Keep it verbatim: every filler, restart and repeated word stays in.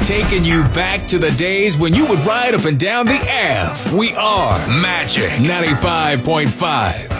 Taking you back to the days when you would ride up and down the Ave. We are Magic ninety-five point five.